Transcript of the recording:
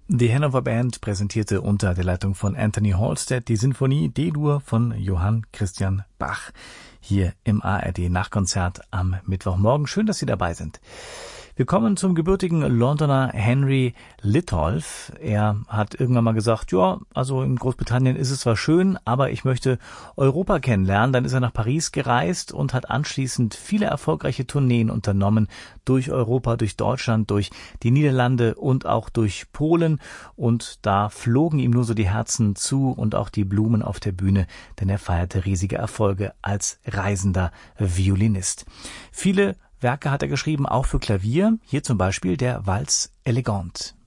Die Hannover Band präsentierte unter der Leitung von Anthony Halstead die Sinfonie D-Dur von Johann Christian Bach hier im ARD Nachkonzert am Mittwochmorgen. Schön, dass Sie dabei sind. Wir kommen zum gebürtigen Londoner Henry Litolff. Er hat irgendwann mal gesagt, ja, also in Großbritannien ist es zwar schön, aber ich möchte Europa kennenlernen. Dann ist er nach Paris gereist und hat anschließend viele erfolgreiche Tourneen unternommen durch Europa, durch Deutschland, durch die Niederlande und auch durch Polen. Und da flogen ihm nur so die Herzen zu und auch die Blumen auf der Bühne, denn er feierte riesige Erfolge als reisender Violinist. Viele Werke hat er geschrieben, auch für Klavier. Hier zum Beispiel der Valse Elegante.